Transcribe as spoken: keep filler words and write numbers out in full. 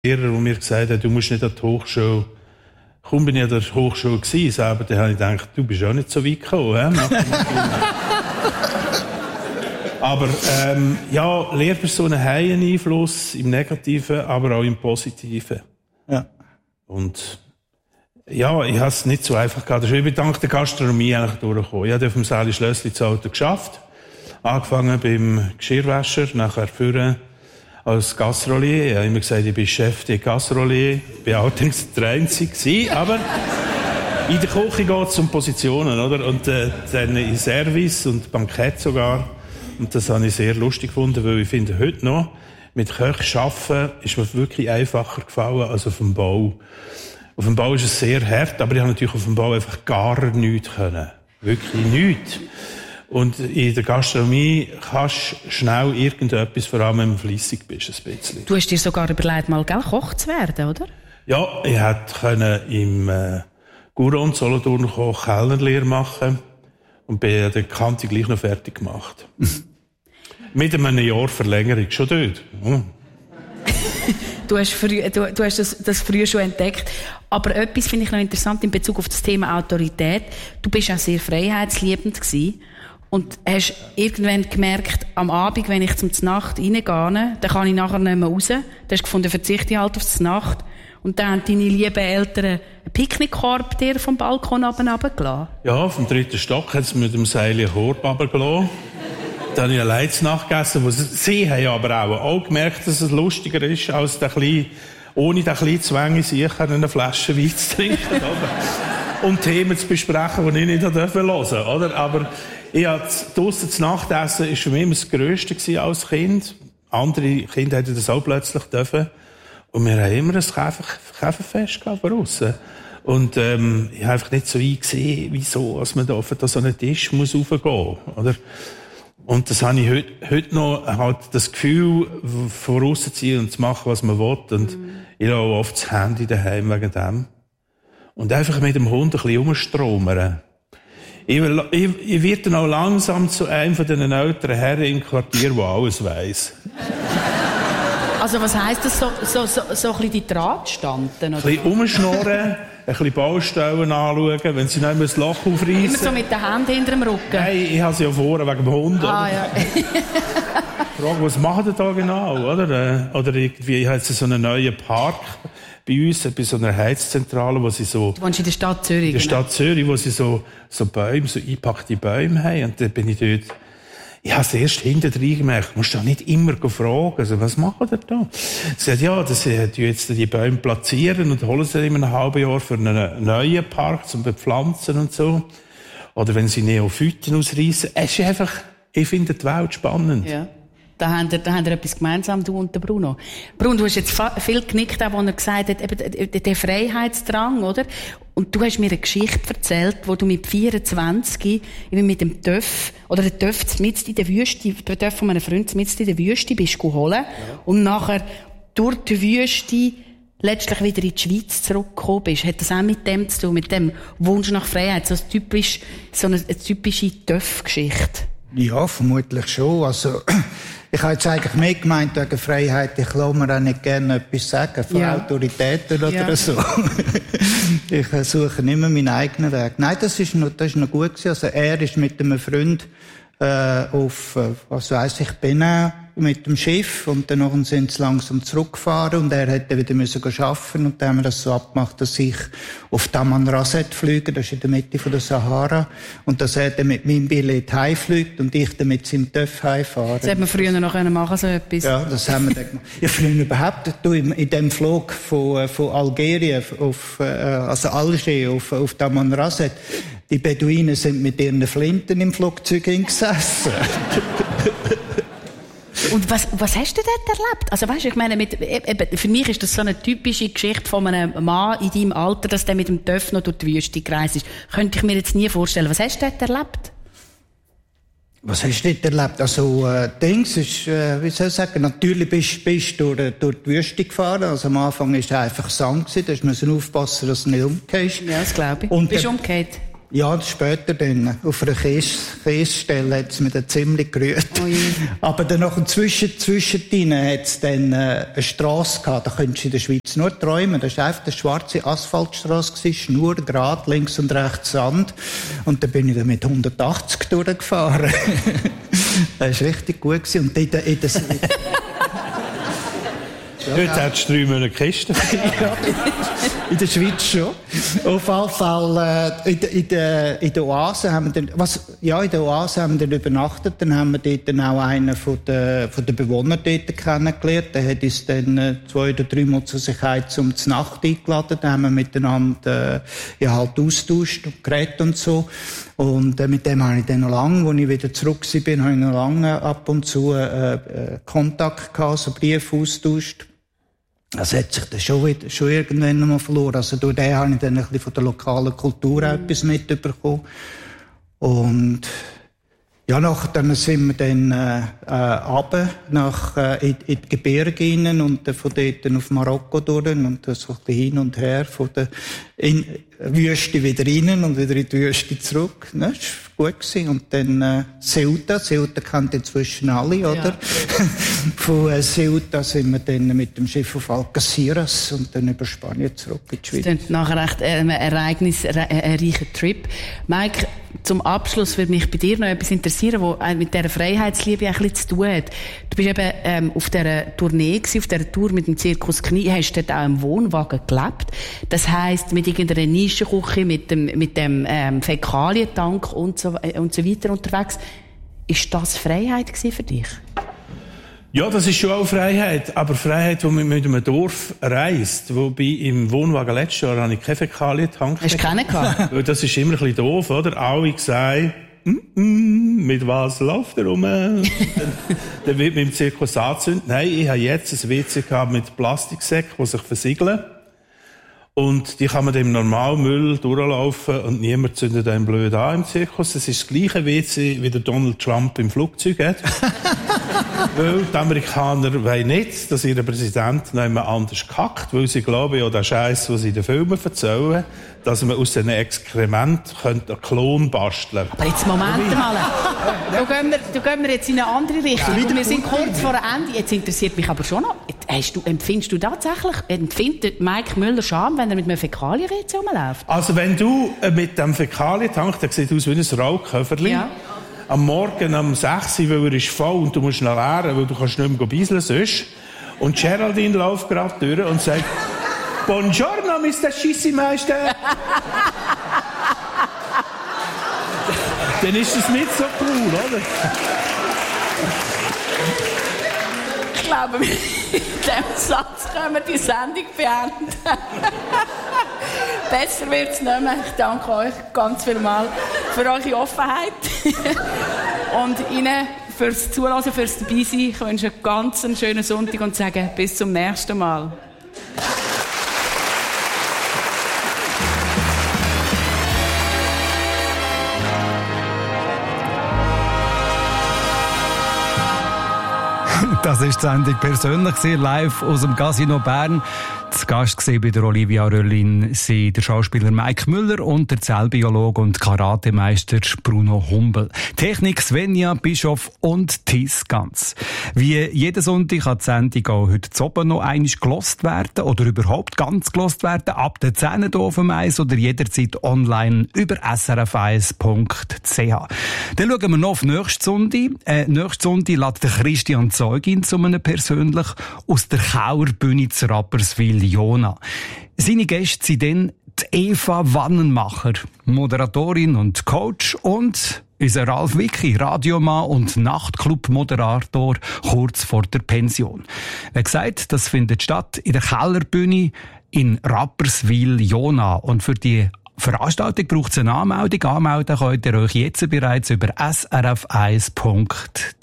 Lehrer, der mir gesagt hat, du musst nicht an die Hochschule. Kaum bin ich an der Hochschule gewesen, selber, dann habe ich gedacht, du bist auch nicht so weit gekommen. He? Aber ähm, ja, Lehrpersonen haben einen Einfluss im Negativen, aber auch im Positiven. Ja. Und ja, ich habe es nicht so einfach gehabt. Ich bin dank der Gastronomie eigentlich durchgekommen. Ich habe auf dem Sali Schlössli zu Alten geschafft. Angefangen beim Geschirrwäscher, nachher führen als Gastrolier. Ich habe immer gesagt, ich bin Chef der Gastrolier. Ich war allerdings der Einzige gewesen, aber in der Küche geht es um Positionen, oder? Und äh, dann in Service und Bankett sogar. Und das habe ich sehr lustig gefunden, weil ich finde, heute noch, mit Köchen arbeiten, ist mir wirklich einfacher gefallen als auf dem Bau. Auf dem Bau ist es sehr hart, aber ich habe natürlich auf dem Bau einfach gar nichts können. Wirklich nichts. Und in der Gastronomie kannst du schnell irgendetwas, vor allem wenn du fleissig bist, ein bisschen. Du hast dir sogar überlegt, mal gell, Koch zu werden, oder? Ja, ich hätte im äh, Gouron Solothurn Kellnerlehre machen und bin an der Kante gleich noch fertig gemacht. Mit einem Jahr Verlängerung, schon dort. Oh. Du hast, früh, du, du hast das, das früher schon entdeckt. Aber etwas finde ich noch interessant in Bezug auf das Thema Autorität. Du bist auch sehr freiheitsliebend gewesen. Und hast irgendwann gemerkt, am Abend, wenn ich zum Znacht reingehe, dann kann ich nachher nicht mehr raus. Dann hast du gefunden, verzichte ich halt auf die Znacht. Und dann haben deine lieben Eltern einen Picknickkorb dir vom Balkon runtergelassen. Ja, vom dritten Stock hat sie mit dem Seil einen Korb runtergelassen. Dann habe ich eine Leiznacht gegessen. Sie haben aber auch, auch gemerkt, dass es lustiger ist, als der kleine, ohne den kleinen Zwang in sich eine Flasche Wein zu trinken. Und Themen zu besprechen, die ich nicht hören durfte. Oder? Aber ich hatte draussen das Nachtessen war für mich immer das Grösste als Kind. Andere Kinder hätten das auch plötzlich dürfen. Und wir haben immer ein Käferfest gehabt von aussen. Und ähm, ich habe einfach nicht so eingesehen, wieso, als man da auf so einen Tisch muss raufgehen, oder? Und das habe ich heute, heute noch halt das Gefühl, vorauszuziehen und zu machen, was man will. Und mm. ich lasse auch oft das Handy daheim wegen dem. Und einfach mit dem Hund ein bisschen rumstromern. Ich, ich, ich werde dann auch langsam zu einem von den älteren Herren im Quartier, der alles weiss. Also was heisst das, so, so, so, so ein bisschen die Drahtstanden? Ein bisschen rumschnorren, ein bisschen Baustellen anschauen, wenn sie nicht mehr das Loch aufreissen. Immer so mit den Händen hinter dem Rücken? Nein, ich habe sie ja vorne wegen dem Hund. Ah, ja. Frage, was machen die da genau? Oder, oder irgendwie hat sie so einen neuen Park bei uns, bei so einer Heizzentrale, wo sie so... Du wohnst in der Stadt Zürich, In der genau. Stadt Zürich, wo sie so, so Bäume, so eingepackte Bäume haben. Und dann bin ich dort... Ich habe es erst hinterher gemerkt, du musst doch nicht immer fragen, also, was machen die da? Sie sagt, ja, dass sie jetzt die Bäume platzieren und holen sie in einem halben Jahr für einen neuen Park zum Bepflanzen und so. Oder wenn sie Neophyten ausreißen. Es ist einfach, ich finde die Welt spannend. Ja. Da haben wir, da haben wir etwas gemeinsam, du und der Bruno. Bruno, du hast jetzt viel genickt, auch, als er gesagt hat, eben, der Freiheitsdrang, oder? Und du hast mir eine Geschichte erzählt, wo du mit vierundzwanzig eben mit dem Töff, oder der Töff mitten in der Wüste, der Töff von meinem Freund mitten in der Wüste bist geholt, ja. Und nachher durch die Wüste letztlich wieder in die Schweiz zurückgekommen bist. Hat das auch mit dem zu tun, mit dem Wunsch nach Freiheit? So, typisch, so eine, eine typische Töff-Geschichte. Ja, vermutlich schon. Also, ich habe jetzt eigentlich mehr gemeint wegen Freiheit. Ich lasse mir auch nicht gerne etwas sagen von ja. Autoritäten oder ja. so. Ich suche immer meinen eigenen Weg. Nein, das ist noch, das ist noch gut gewesen. Also, er ist mit einem Freund, äh, auf, was weiss ich, Benin mit dem Schiff und dann sind sie langsam zurückgefahren und er hätte wieder müssen arbeiten und dann haben wir das so abgemacht, dass ich auf Tamanrasset fliege, das ist in der Mitte von der Sahara, und dass er dann mit meinem Billett heimfliegt und ich dann mit seinem Töff heimfahre. Das hätte man früher noch machen, so etwas. Ja, das haben wir dann gemacht. Ja, früher überhaupt, du, in dem Flug von, von Algerien auf, also Alger auf, auf Tamanrasset, die Beduinen sind mit ihren Flinten im Flugzeug hingesessen. Und was, was hast du dort erlebt? Also weißt, ich meine, mit, eben, für mich ist das so eine typische Geschichte von einem Mann in deinem Alter, dass der mit dem Töff noch durch die Wüste gereist ist. Könnte ich mir jetzt nie vorstellen. Was hast du dort erlebt? Was hast du dort erlebt? Also, äh, Dings ist, äh, wie soll ich sagen, natürlich bist, bist du durch, durch die Wüste gefahren. Also am Anfang war es einfach Sand gewesen. Da musst du aufpassen, dass du nicht umgehst. Ja, das glaube ich. Und bist du der, umgekehrt? Ja, später dann. Auf einer Käsestelle hat es mir dann ziemlich gerührt. Oh aber dann noch zwischen, zwischendrin hat es dann äh, eine Strasse gehabt. Da könntest du in der Schweiz nur träumen. Das war einfach eine schwarze Asphaltstrasse, schnurgerade, links und rechts Sand. Und dann bin ich dann mit hundertachtzig durchgefahren. Das war richtig gut gewesen. Und in der, in der Ja, Dort hättest du drei Monate Kisten. Ja, in der Schweiz schon. Auf jeden Fall, äh, in, der, in, der, in der Oase haben wir dann, was, ja, in der Oase haben wir dann übernachtet. Dann haben wir dort dann auch einen von den, von den Bewohnern dort kennengelernt. Der hat uns dann äh, zwei oder drei Mal zu sich heim zum Nacht eingeladen. Da haben wir miteinander, äh, ja, halt austauscht und geredet und so. Und äh, mit dem habe ich dann noch lange, als ich wieder zurück war, habe ich noch lange ab und zu äh, äh, Kontakt gehabt, so Briefe austauscht. Das hat sich dann schon, wieder, schon irgendwann mal verloren. Also durch den habe ich dann ein bisschen von der lokalen Kultur auch etwas mitbekommen. Und ja, nachher sind wir dann äh, äh, runter nach, äh, in, in die Gebirge rein und äh, von dort dann auf Marokko durch und äh, so ein bisschen hin und her von der in, Wüste wieder rein und wieder in die Wüste zurück. Das war gut gewesen. Und dann äh, Ceuta. Ceuta kennt inzwischen alle, oder? Ja. Von äh, Ceuta sind wir dann mit dem Schiff auf Algeciras und dann über Spanien zurück in die Schweiz. Das ist nachher echt ein ereignisreicher Trip. Mike, zum Abschluss würde mich bei dir noch etwas interessieren, was mit dieser Freiheitsliebe ein bisschen zu tun hat. Du bist eben ähm, auf dieser Tournee gewesen, auf dieser Tour mit dem Zirkus Knie, hast dort auch im Wohnwagen gelebt. Das heisst, mit irgendeiner Nischenküche, mit dem, mit dem ähm, Fäkalientank und so, äh, und so weiter unterwegs. Ist das Freiheit gewesen für dich? Ja, das ist schon auch Freiheit. Aber Freiheit, die man mit einem Dorf reist. Wobei im Wohnwagen letztes Jahr habe ich keine Fäkalientank. Hast du keinen gehabt? Das ist immer ein bisschen doof, oder? Alle sagen, mm -mm, mit was läuft er rum? dann, dann wird mit dem Zirkus angezündet. Nein, ich habe jetzt ein W C gehabt mit Plastiksäcken, die sich versiegeln. Und die kann man dem Normalmüll durchlaufen und niemand zündet einen blöd an im Zirkus. Das ist das gleiche W C, wie der Donald Trump im Flugzeug hat. Weil die Amerikaner wollen nicht, dass ihr Präsident noch jemand anders kackt, weil sie glauben, ja, der Scheiß, was sie in den Filmen erzählen, dass man aus diesen Exkrementen einen Klon basteln könnte. Aber jetzt, Moment mal. Da gehen wir, da gehen wir jetzt in eine andere Richtung. Ja, wir sind kurz vor Ende. Jetzt interessiert mich aber schon noch, hast du, empfindest du tatsächlich, empfindet Mike Müller Scham, wenn er mit einem Fäkalien-W C rumläuft? Also wenn du äh, mit dem Fäkalientank, der sieht aus wie ein Rauchköfferli, ja. Am Morgen um sechs Uhr, weil er ist voll und du musst ihn leeren, weil du kannst nicht mehr bisseln sonst. Und Geraldine läuft gerade durch und sagt, Buongiorno, Mister Schissimeister. Dann ist das nicht so cool, oder? Ich glaube, mit diesem Satz können wir die Sendung beenden. Besser wird es nicht mehr. Ich danke euch ganz vielmals für eure Offenheit und Ihnen fürs Zuhören, fürs Dabeisein. Ich wünsche einen ganz schönen Sonntag und sage bis zum nächsten Mal. Das war die Sendung persönlich, live aus dem Casino Bern. Zu Gast war bei der Olivia Röllin der Schauspieler Mike Müller und der Zellbiologe und Karatemeister Bruno Humbel. Technik Svenja Bischof und Thies Ganz. Wie jeden Sonntag kann die Sendung auch heute zu oben noch einmal gelost werden oder überhaupt ganz gelost werden, ab der zehn hier auf dem Eis oder jederzeit online über s r f eins punkt c h. Dann schauen wir noch auf nächste Sonntag. Äh, nächste Sonntag lädt der Christian Zeugin zu einem persönlich aus der Kauerbühne zu Rapperswil Jona. Seine Gäste sind dann die Eva Wannenmacher, Moderatorin und Coach, und unser Ralf Wicki, Radiomann und Nachtclub-Moderator, kurz vor der Pension. Wie gesagt, das findet statt in der Kellerbühne in Rapperswil Jona. Und für die Veranstaltung braucht es eine Anmeldung. Anmelden könnt ihr euch jetzt bereits über s r f eins punkt c h.